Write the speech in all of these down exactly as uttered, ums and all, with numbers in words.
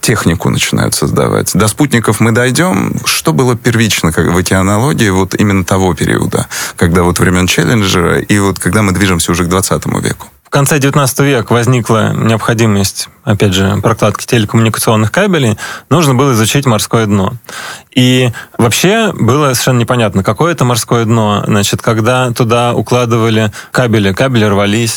технику начинают создавать. До спутников мы дойдем. Что было первично как в океанологии вот именно того периода, когда вот времен Челленджера и вот когда мы движемся уже к двадцатому веку? В конце девятнадцатого века возникла необходимость, опять же, прокладки телекоммуникационных кабелей. Нужно было изучить морское дно. И вообще было совершенно непонятно, какое это морское дно. Значит, когда туда укладывали кабели, кабели рвались,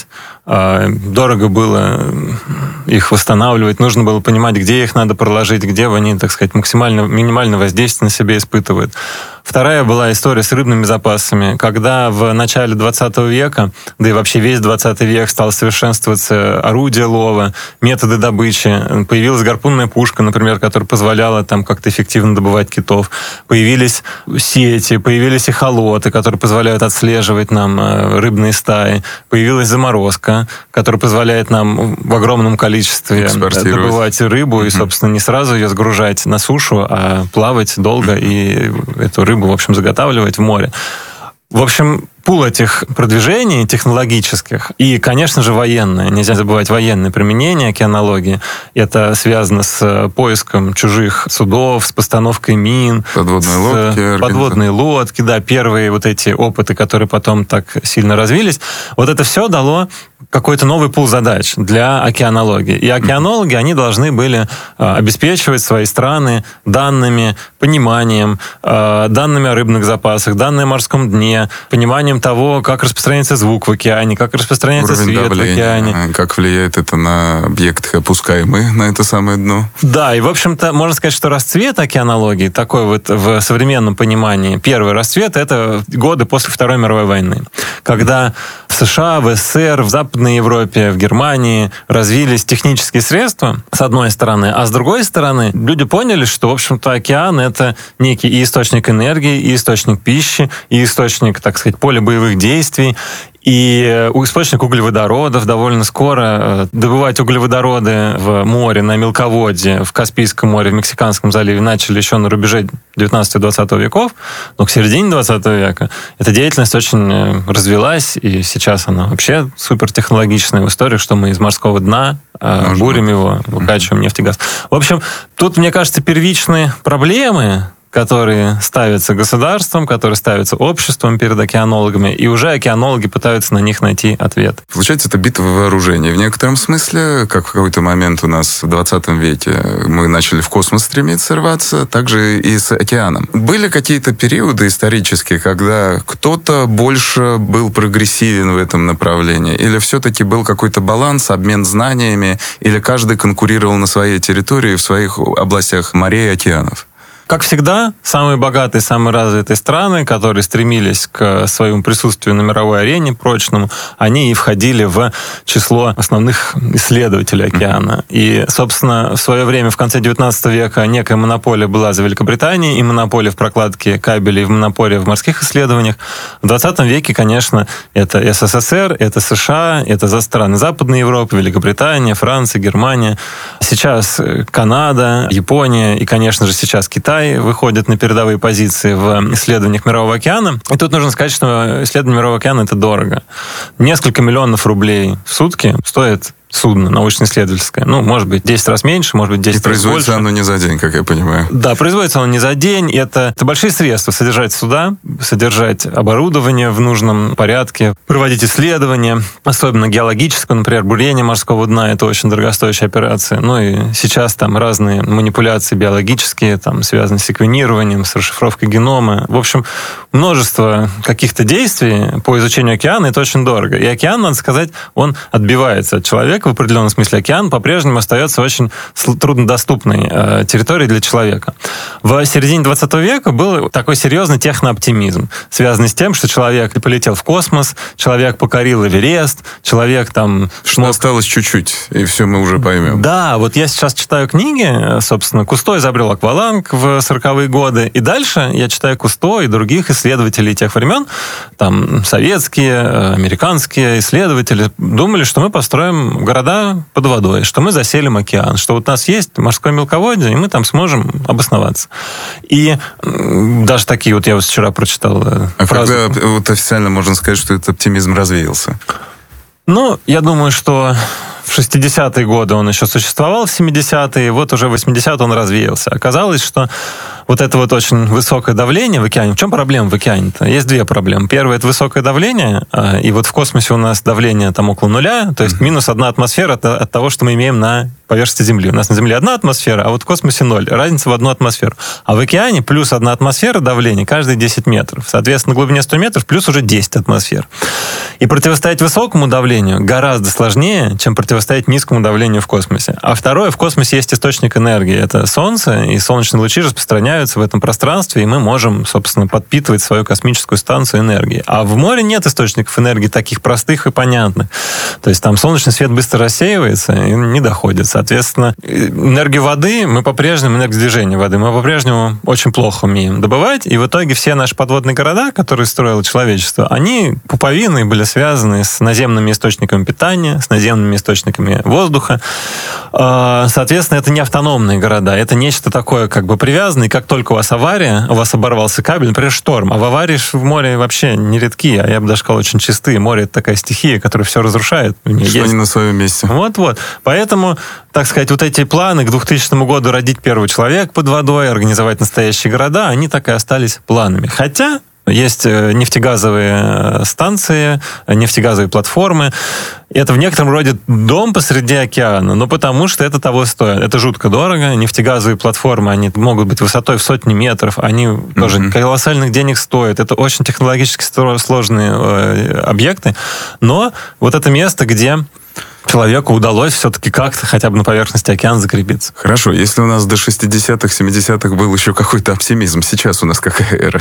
дорого было их восстанавливать, нужно было понимать, где их надо проложить, где они, так сказать, максимально, минимальное воздействие на себя испытывают. Вторая была история с рыбными запасами. Когда в начале двадцатого века, да и вообще весь двадцатый век, стало совершенствоваться орудие лова, методы добычи, появилась гарпунная пушка, например, которая позволяла там как-то эффективно добывать китов, появились сети, появились эхолоты, которые позволяют отслеживать нам рыбные стаи, появилась заморозка, которая позволяет нам в огромном количестве добывать рыбу и, собственно, не сразу ее сгружать на сушу, а плавать долго и эту рыбу, в общем, заготавливать в море. В общем, пул этих продвижений технологических и, конечно же, военное. Нельзя забывать военное применение океанологии. Это связано с поиском чужих судов, с постановкой мин. Подводные лодки. Подводные лодки, да, первые вот эти опыты, которые потом так сильно развились. Вот это все дало какой-то новый пул задач для океанологии. И океанологи, они должны были обеспечивать свои страны данными, пониманием, данными о рыбных запасах, данными о морском дне, пониманием того, как распространяется звук в океане, как распространяется уровень свет давления, в океане. Как влияет это на объекты, опускаемые на это самое дно. Да, и, в общем-то, можно сказать, что расцвет океанологии, такой вот в современном понимании, первый расцвет — это годы после Второй мировой войны, когда в США, в СССР, в Западной Европе, в Германии развились технические средства, с одной стороны, а с другой стороны, люди поняли, что, в общем-то, океан — это некий и источник энергии, и источник пищи, и источник, так сказать, поля боевых действий, и источник углеводородов. Довольно скоро добывать углеводороды в море, на мелководье, в Каспийском море, в Мексиканском заливе начали еще на рубеже девятнадцатого-двадцатого веков, но к середине двадцатого века эта деятельность очень развилась, и сейчас она вообще супертехнологичная в истории, что мы из морского дна Можно. бурим его, выкачиваем нефть и газ. В общем, тут, мне кажется, первичные проблемы, которые ставятся государством, которые ставятся обществом перед океанологами, и уже океанологи пытаются на них найти ответ. Получается, это битва вооружений. В некотором смысле, как в какой-то момент у нас в двадцатом веке мы начали в космос стремиться рваться, также и с океаном. Были какие-то периоды исторические, когда кто-то больше был прогрессивен в этом направлении? Или все-таки был какой-то баланс, обмен знаниями? Или каждый конкурировал на своей территории, в своих областях морей и океанов? Как всегда, самые богатые, самые развитые страны, которые стремились к своему присутствию на мировой арене прочному, они и входили в число основных исследователей океана. И, собственно, в свое время, в конце девятнадцатого века, некая монополия была за Великобританией, и монополия в прокладке кабелей, и монополия в морских исследованиях. В двадцатом веке, конечно, это СССР, это США, это за страны Западной Европы, Великобритания, Франция, Германия. Сейчас Канада, Япония и, конечно же, сейчас Китай выходят на передовые позиции в исследованиях Мирового океана. И тут нужно сказать, что исследование Мирового океана — это дорого. Несколько миллионов рублей в сутки стоит судно научно-исследовательское. Ну, может быть, десять раз меньше, может быть, десять раз больше. И производится оно не за день, как я понимаю. Да, производится оно не за день. Это, это большие средства. Содержать суда, содержать оборудование в нужном порядке, проводить исследования, особенно геологическое, например, бурение морского дна. Это очень дорогостоящая операция. Ну и сейчас там разные манипуляции биологические, там, связанные с секвенированием, с расшифровкой генома. В общем, множество каких-то действий по изучению океана. Это очень дорого. И океан, надо сказать, он отбивается от человека. В определенном смысле океан по-прежнему остается очень труднодоступной э, территорией для человека. В середине двадцатого века был такой серьезный технооптимизм, связанный с тем, что человек полетел в космос, человек покорил Эверест, человек там... Что смог... осталось чуть-чуть, и все мы уже поймем. Да, вот я сейчас читаю книги, собственно, Кусто изобрел акваланг в сороковые годы, и дальше я читаю Кусто и других исследователей тех времен, там советские, американские исследователи думали, что мы построим города под водой, что мы заселим океан, что вот у нас есть морское мелководье, и мы там сможем обосноваться. И даже такие вот я вот вчера прочитал а фразу. Когда вот официально можно сказать, что этот оптимизм развеялся? Ну, я думаю, что в шестидесятые годы он еще существовал, в семидесятые, вот уже в восьмидесятые он развеялся. Оказалось, что вот это вот очень высокое давление в океане. В чем проблема в океане-то? Есть две проблемы. Первая — это высокое давление, и вот в космосе у нас давление там около нуля, то есть минус одна атмосфера от, от того, что мы имеем на поверхности Земли. У нас на Земле одна атмосфера, а вот в космосе ноль. Разница в одну атмосферу. А в океане плюс одна атмосфера давления каждые десять метров. Соответственно, на глубине сто метров плюс уже десять атмосфер. И противостоять высокому давлению гораздо сложнее, чем противостоять низкому давлению в космосе. А второе, в космосе есть источник энергии. Это Солнце, и солнечные лучи распространяются в этом пространстве, и мы можем, собственно, подпитывать свою космическую станцию энергией. А в море нет источников энергии таких простых и понятных. То есть там солнечный свет быстро рассеивается и не доходит. Соответственно, энергию воды мы по-прежнему, энергосдвижение воды мы по-прежнему очень плохо умеем добывать, и в итоге все наши подводные города, которые строило человечество, они пуповиной были связаны с наземными источниками питания, с наземными источниками воздуха. Соответственно, это не автономные города, это нечто такое как бы привязанное, и как только у вас авария, у вас оборвался кабель, например, шторм, а в аварии в море вообще не редкие, а я бы даже сказал, очень чистые. Море — это такая стихия, которая все разрушает. Что есть. Не на своем месте. Вот-вот. Поэтому, так сказать, вот эти планы к двухтысячному году родить первый человек под водой, организовать настоящие города, они так и остались планами. Хотя есть нефтегазовые станции, нефтегазовые платформы. Это в некотором роде дом посреди океана, но потому что это того стоит. Это жутко дорого. Нефтегазовые платформы, они могут быть высотой в сотни метров, они mm-hmm. тоже колоссальных денег стоят. Это очень технологически сложные объекты. Но вот это место, где человеку удалось все-таки как-то хотя бы на поверхности океана закрепиться. Хорошо, если у нас до шестидесятых, семидесятых был еще какой-то оптимизм, сейчас у нас какая эра?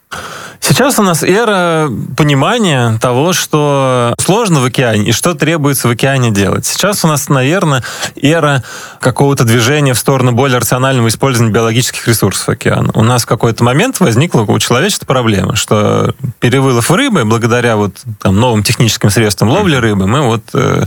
Сейчас у нас эра понимания того, что сложно в океане и что требуется в океане делать. Сейчас у нас, наверное, эра какого-то движения в сторону более рационального использования биологических ресурсов океана. У нас в какой-то момент возникла у человечества проблема, что перевылов рыбы, благодаря вот там новым техническим средствам ловли рыбы, мы вот... Э,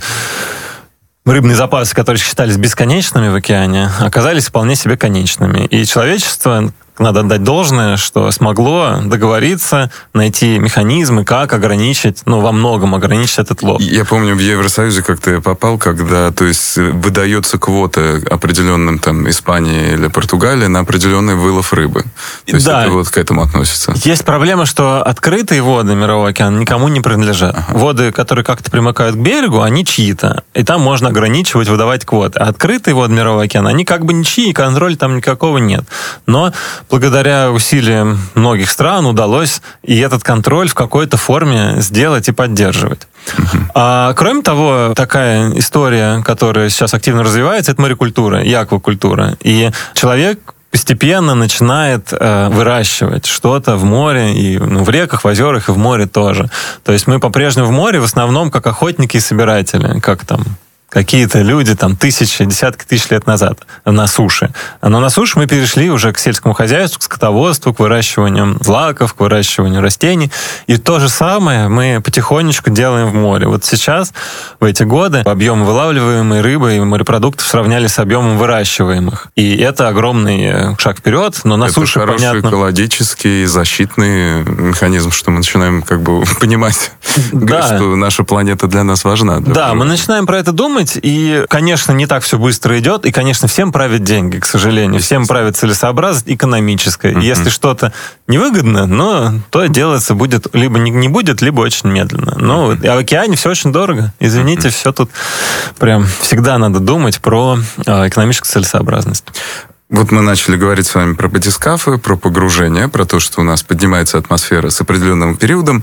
рыбные запасы, которые считались бесконечными в океане, оказались вполне себе конечными. И человечество, надо отдать должное, что смогло договориться, найти механизмы, как ограничить, ну, во многом ограничить этот лов. Я помню, в Евросоюзе как-то я попал, когда, то есть, выдается квота определенным, там, Испании или Португалии на определенный вылов рыбы. То есть, да. Это вот к этому относится. Есть проблема, что открытые воды Мирового океана никому не принадлежат. Ага. Воды, которые как-то примыкают к берегу, они чьи-то. И там можно ограничивать, выдавать квоты. А открытые воды Мирового океана, они как бы ничьи, и контроля там никакого нет. Но благодаря усилиям многих стран удалось и этот контроль в какой-то форме сделать и поддерживать. Uh-huh. А, кроме того, такая история, которая сейчас активно развивается, это морекультура и аквакультура. И человек постепенно начинает э, выращивать что-то в море, и ну, в реках, в озерах, и в море тоже. То есть мы по-прежнему в море в основном как охотники и собиратели, как там какие-то люди там тысячи, десятки тысяч лет назад на суше. Но на суше мы перешли уже к сельскому хозяйству, к скотоводству, к выращиванию злаков, к выращиванию растений. И то же самое мы потихонечку делаем в море. Вот сейчас, в эти годы, объем вылавливаемой рыбы и морепродуктов сравняли с объемом выращиваемых. И это огромный шаг вперед, но на это суше, хороший понятно... экологический защитный механизм, что мы начинаем как бы понимать, да. что наша планета для нас важна. Для да, мы начинаем про это думать, и, конечно, не так все быстро идет, и, конечно, всем правят деньги, к сожалению. Всем правит целесообразность экономическая. Uh-huh. И если что-то невыгодно, ну, то делаться будет либо не, не будет, либо очень медленно. Ну, uh-huh. а в океане все очень дорого. Извините, uh-huh. все тут прям всегда надо думать про э, экономическую целесообразность. Вот мы начали говорить с вами про батискафы, про погружение, про то, что у нас поднимается атмосфера с определенным периодом.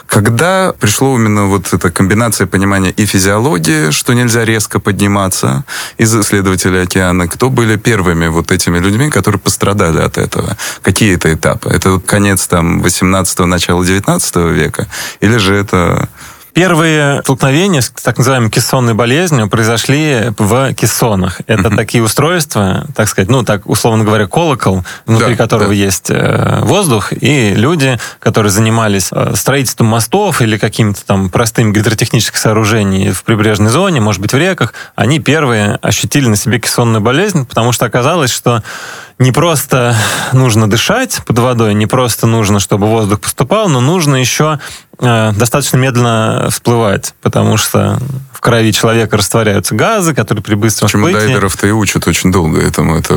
Когда пришло именно вот эта комбинация понимания и физиологии, что нельзя резко подниматься, из исследователей океана, кто были первыми вот этими людьми, которые пострадали от этого? Какие это этапы? Это конец там восемнадцатого, начало девятнадцатого века? Или же это... Первые столкновения с так называемой кессонной болезнью произошли в кессонах. Это mm-hmm. такие устройства, так сказать, ну, так, условно говоря, колокол, внутри да, которого да. есть воздух, и люди, которые занимались строительством мостов или какими-то там простыми гидротехническими сооружениями в прибрежной зоне, может быть, в реках, они первые ощутили на себе кессонную болезнь, потому что оказалось, что не просто нужно дышать под водой, не просто нужно, чтобы воздух поступал, но нужно еще э, достаточно медленно всплывать, потому что в крови человека растворяются газы, которые при быстром Почему всплытии... дайверов-то и учат очень долго этому. Это